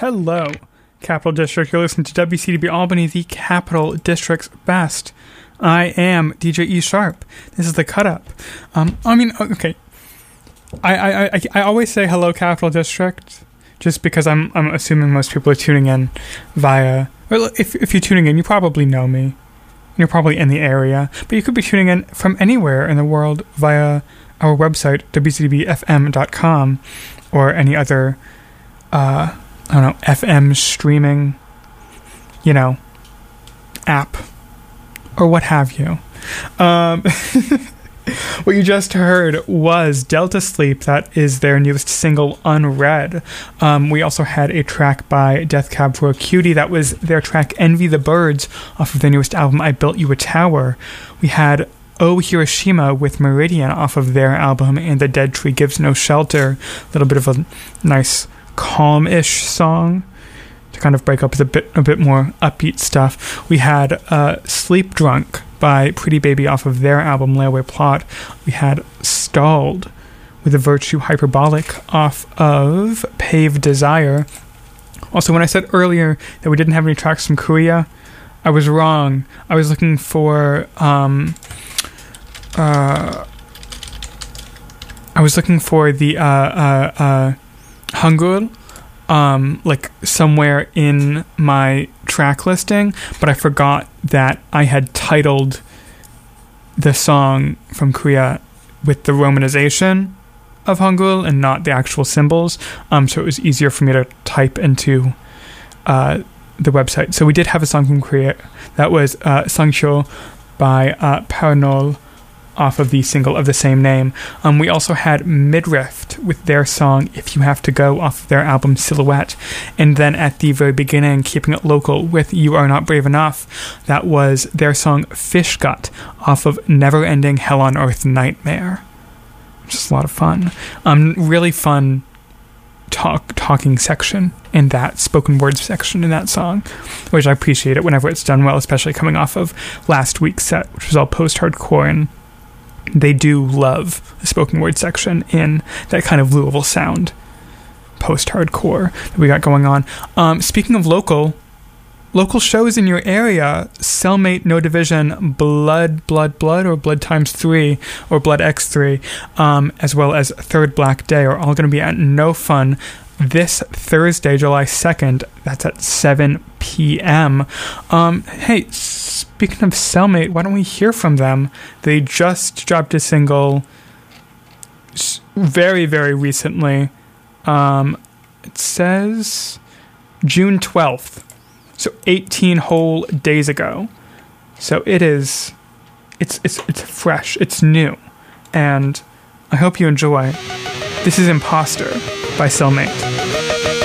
Hello, Capital District. You're listening to WCDB Albany, the Capital District's best. I am DJ E Sharp. This is the cut up. Okay. I always say hello, Capital District, just because I'm assuming most people are tuning in via. Or if you're tuning in, you probably know me. You're probably in the area, but you could be tuning in from anywhere in the world via our website, wcdbfm.com, or any other, FM streaming, app, or what have you. What you just heard was Delta Sleep. That is their newest single, Unread. We also had a track by Death Cab for a Cutie. That was their track, Envy the Birds, off of their newest album, I Built You a Tower. We had Oh Hiroshima with Meridian off of their album, And the Dead Tree Gives No Shelter. A little bit of a nice, calm-ish song to kind of break up with a bit more upbeat stuff. We had Sleep Drunk by Pretty Baby off of their album Layaway Plot. We had Stalled with a Virtue Hyperbolic off of Pave Desire. Also, when I said earlier that we didn't have any tracks from Korea, I was wrong. I was looking for the Hangul, like somewhere in my track listing, but I forgot that I had titled the song from Korea with the romanization of Hangul and not the actual symbols, so it was easier for me to type into the website. So we did have a song from Korea. That was Sangcho by Paranol off of the single of the same name. We also had Midriff with their song If You Have to Go off of their album Silhouette. And then at the very beginning, keeping it local with You Are Not Brave Enough, that was their song Fish Gut off of Never Ending Hell on Earth Nightmare. Just a lot of fun. Really fun talking section in that, spoken word section in that song, which I appreciate it whenever it's done well, especially coming off of last week's set, which was all post-hardcore, and they do love the spoken word section in that kind of Louisville sound post-hardcore that we got going on. Speaking of local shows in your area, Cellmate, No Division, Blood, or Blood times 3, or Blood X3, as well as Third Black Day are all going to be at No Fun this Thursday, July 2nd. That's at 7 p.m. Hey, speaking of Cellmate, why don't we hear from them? They just dropped a single very, very recently. It says June 12th. So 18 whole days ago. So it's fresh, it's new, and I hope you enjoy. This is Imposter by Cellmate.